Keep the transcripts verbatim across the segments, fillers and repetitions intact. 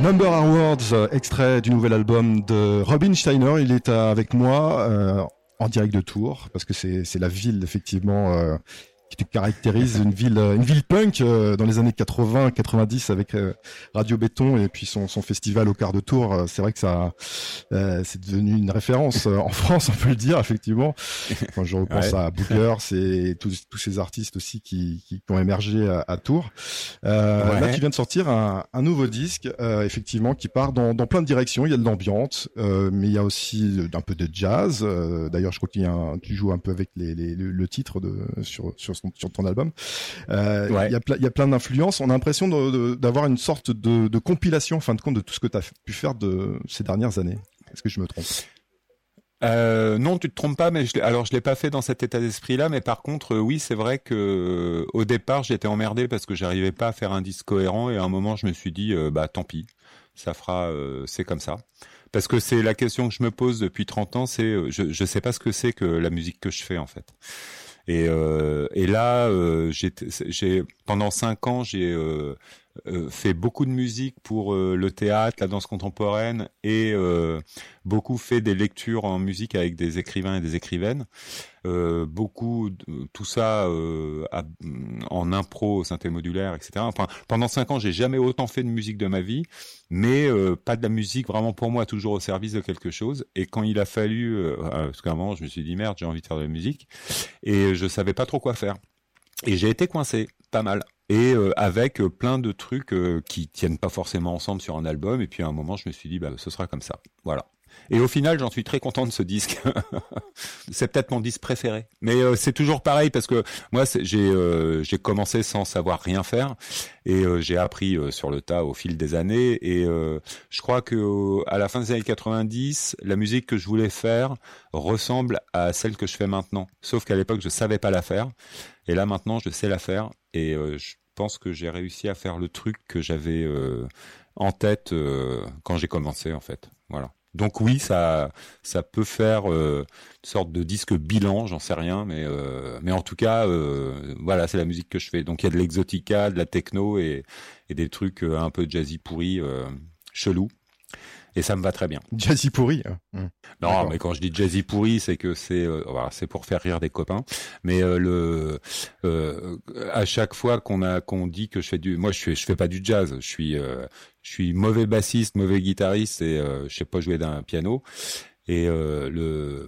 Number Awards, euh, extrait du nouvel album de Robin Steiner. Il est euh, avec moi euh, en direct de Tours parce que c'est c'est la ville effectivement euh, qui te caractérise, une ville une ville punk euh, dans les années quatre-vingts quatre-vingt-dix avec euh, Radio Béton et puis son son festival au quart de tour. Euh, c'est vrai que ça euh, c'est devenu une référence euh, en France, on peut le dire effectivement. Quand je repense ouais. à Booker, c'est tous tous ces artistes aussi qui qui, qui ont émergé à, à Tours. Euh, ouais. Là, tu viens de sortir un, un nouveau disque, euh, effectivement, qui part dans, dans plein de directions. Il y a de l'ambiance, euh, mais il y a aussi un peu de jazz. Euh, d'ailleurs, je crois qu'il y a un, tu joues un peu avec les, les, le, le titre de sur sur, son, sur ton album. Euh, ouais. Il y a plein, il y a plein d'influences. On a l'impression de, de, d'avoir une sorte de, de compilation, en fin de compte, de tout ce que tu as pu faire de ces dernières années. Est-ce que je me trompe? Euh, non, tu te trompes pas, mais je l'ai, alors je l'ai pas fait dans cet état d'esprit-là, mais par contre, euh, oui, c'est vrai que euh, au départ, j'étais emmerdé parce que j'arrivais pas à faire un disque cohérent, et à un moment, je me suis dit, euh, bah tant pis, ça fera, euh, c'est comme ça. Parce que c'est la question que je me pose depuis trente ans, c'est, euh, je, je sais pas ce que c'est que la musique que je fais en fait. Et, euh, et là, euh, j'ai, j'ai pendant cinq ans, j'ai euh, euh, fait beaucoup de musique pour euh, le théâtre, la danse contemporaine, et euh, beaucoup fait des lectures en musique avec des écrivains et des écrivaines. Euh, beaucoup, tout ça euh, à, en impro, synthé modulaire, et cetera. Enfin, pendant cinq ans, j'ai jamais autant fait de musique de ma vie, mais euh, pas de la musique vraiment pour moi, toujours au service de quelque chose. Et quand il a fallu, euh, parce qu'à un moment, je me suis dit merde, j'ai envie de faire de la musique, et je savais pas trop quoi faire. Et j'ai été coincé, pas mal. Et euh, avec euh, plein de trucs euh, qui tiennent pas forcément ensemble sur un album. Et puis à un moment, je me suis dit, bah, ce sera comme ça. Voilà. Et au final, j'en suis très content de ce disque. C'est peut-être mon disque préféré. Mais euh, c'est toujours pareil parce que moi, c'est, j'ai, euh, j'ai commencé sans savoir rien faire et euh, j'ai appris euh, sur le tas au fil des années. Et euh, je crois que euh, à la fin des années quatre-vingt-dix, la musique que je voulais faire ressemble à celle que je fais maintenant. Sauf qu'à l'époque, je savais pas la faire. Et là, maintenant, je sais la faire. Et euh, je pense que j'ai réussi à faire le truc que j'avais euh, en tête euh, quand j'ai commencé, en fait. Voilà. Donc oui, ça, ça peut faire euh, une sorte de disque bilan, j'en sais rien, mais euh, mais en tout cas, euh, voilà, c'est la musique que je fais. Donc il y a de l'exotica, de la techno et, et des trucs euh, un peu jazzy pourris, euh, chelous. Et ça me va très bien. Jazzy pourri. Hein. Mmh. Non, D'accord. Mais quand je dis jazzy pourri, c'est que c'est euh, voilà, c'est pour faire rire des copains. Mais euh, le euh, à chaque fois qu'on a qu'on dit que je fais du, moi je fais je fais pas du jazz. Je suis euh, je suis mauvais bassiste, mauvais guitariste et euh, je sais pas jouer d'un piano. Et euh, le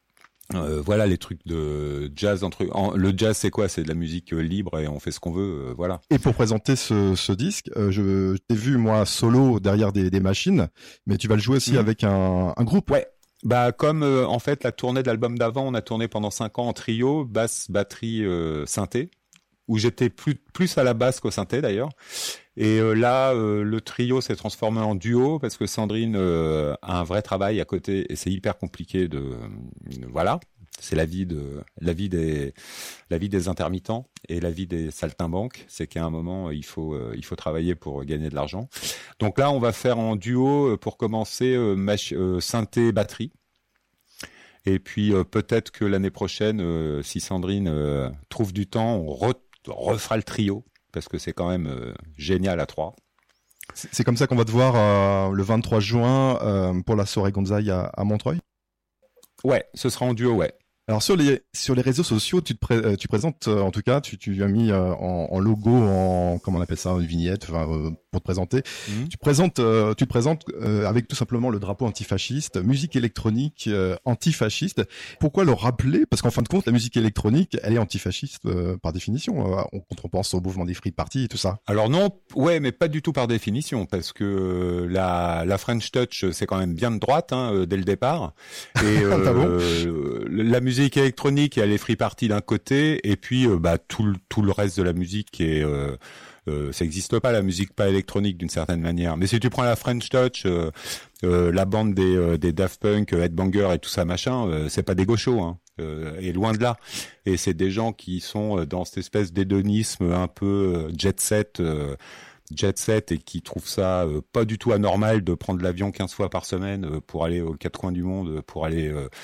Euh, voilà les trucs de jazz entre en, le jazz c'est quoi, c'est de la musique euh, libre et on fait ce qu'on veut, euh, voilà. Et pour présenter ce, ce disque, euh, je, je t'ai vu moi solo derrière des, des machines, mais tu vas le jouer aussi mmh. avec un, un groupe. Ouais. Bah comme euh, en fait la tournée de l'album d'avant, on a tourné pendant cinq ans en trio, basse, batterie, euh, synthé, où j'étais plus plus à la basse qu'au synthé d'ailleurs. Et euh, là, euh, le trio s'est transformé en duo parce que Sandrine euh, a un vrai travail à côté et c'est hyper compliqué de, de voilà, c'est la vie de la vie des la vie des intermittents et la vie des saltimbanques, c'est qu'à un moment il faut euh, il faut travailler pour gagner de l'argent. Donc là, on va faire en duo pour commencer euh, mach- euh, synthé batterie. Et puis euh, peut-être que l'année prochaine, euh, si Sandrine euh, trouve du temps, on re- refera le trio. Parce que c'est quand même euh, génial à trois. C'est, c'est comme ça qu'on va te voir euh, le vingt-trois juin euh, pour la soirée Gonzaï à, à Montreuil. Ouais, ce sera en duo, ouais. Alors sur les sur les réseaux sociaux, tu te pré- tu présentes euh, en tout cas, tu tu as mis euh, en, en logo, en comment on appelle ça, une vignette, enfin euh, pour te présenter. Mmh. Tu présentes, euh, tu te présentes euh, avec tout simplement le drapeau antifasciste, musique électronique euh, antifasciste. Pourquoi le rappeler? Parce qu'en fin de compte, la musique électronique, elle est antifasciste euh, par définition. Euh, quand on pense au mouvement des Free Party et tout ça. Alors non, ouais, mais pas du tout par définition, parce que euh, la la French Touch, c'est quand même bien de droite hein, euh, dès le départ. Et euh, ah bon euh, la musique musique électronique, il y a les free party d'un côté, et puis euh, bah tout le tout le reste de la musique qui est euh, euh, ça n'existe pas, la musique pas électronique d'une certaine manière. Mais si tu prends la French Touch, euh, euh, la bande des euh, des Daft Punk, Headbanger et tout ça machin, euh, c'est pas des gauchos, hein. Euh, et loin de là. Et c'est des gens qui sont dans cette espèce d'hédonisme un peu jet set. Euh, jet set et qui trouvent ça euh, pas du tout anormal de prendre l'avion quinze fois par semaine euh, pour aller aux quatre coins du monde, pour aller euh,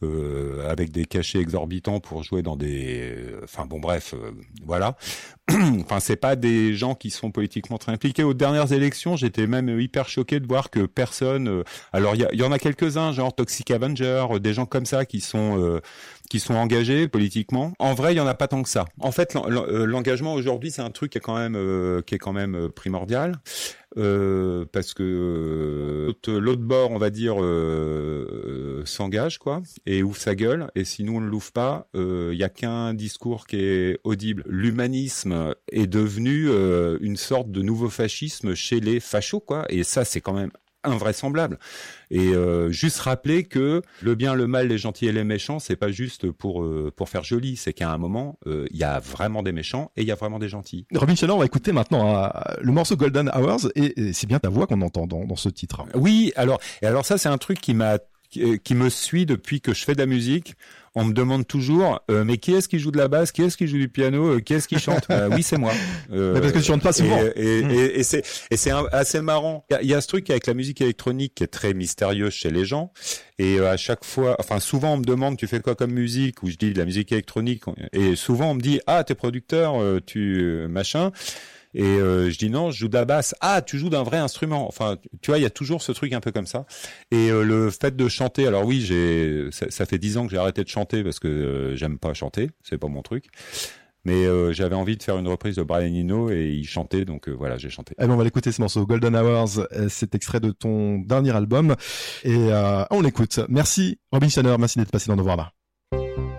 euh, avec des cachets exorbitants pour jouer dans des, enfin bon bref, euh, voilà. Enfin, c'est pas des gens qui sont politiquement très impliqués. Aux dernières élections, j'étais même hyper choqué de voir que personne. Euh, alors, il y, y en a quelques-uns, genre Toxic Avenger, des gens comme ça qui sont euh, qui sont engagés politiquement. En vrai, il y en a pas tant que ça. En fait, l'engagement aujourd'hui, c'est un truc qui est quand même euh, qui est quand même primordial. Euh, parce que euh, l'autre bord, on va dire, euh, euh, s'engage, quoi, et ouvre sa gueule. Et si nous on ne l'ouvre pas, il euh, y a qu'un discours qui est audible. L'humanisme est devenu euh, une sorte de nouveau fascisme chez les fachos, quoi. Et ça, c'est quand même invraisemblable. Et euh, juste rappeler que le bien, le mal, les gentils et les méchants, c'est pas juste pour euh, pour faire joli, c'est qu'à un moment, il euh, y a vraiment des méchants et il y a vraiment des gentils. Robin Shannon, on va écouter maintenant euh, le morceau Golden Hours et, et c'est bien ta voix qu'on entend dans, dans ce titre. Oui, alors et alors ça c'est un truc qui m'a qui, qui me suit depuis que je fais de la musique. On me demande toujours, euh, mais qui est-ce qui joue de la basse, qui est-ce qui joue du piano, euh, qui est-ce qui chante euh, Oui, c'est moi. Euh, mais parce que tu chantes pas souvent. Et, et, mmh. et, et c'est et c'est un, assez marrant. Il y, a, il y a ce truc avec la musique électronique qui est très mystérieux chez les gens. Et euh, à chaque fois, enfin souvent on me demande, tu fais quoi comme musique ? Ou je dis de la musique électronique. Et souvent on me dit, ah t'es producteur, tu euh, machin. Et euh, je dis non, je joue de la basse. Ah, tu joues d'un vrai instrument. Enfin, tu vois, il y a toujours ce truc un peu comme ça. Et euh, le fait de chanter, alors oui, j'ai, ça, ça fait dix ans que j'ai arrêté de chanter parce que euh, j'aime pas chanter, c'est pas mon truc. Mais euh, j'avais envie de faire une reprise de Brian Eno et il chantait, donc euh, voilà, j'ai chanté. Eh ben, on va l'écouter ce morceau, Golden Hours. C'est extrait de ton dernier album et euh, on l'écoute. Merci Robin Shannon, merci d'être passé dans Nos Voix là.